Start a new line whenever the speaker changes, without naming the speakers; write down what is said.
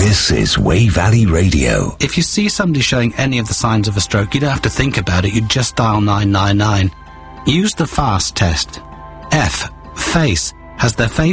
This is Wey Valley Radio.
If you see somebody showing any of the signs of a stroke, you don't have to think about it. You just dial 999. Use the FAST test. F, face. Has their face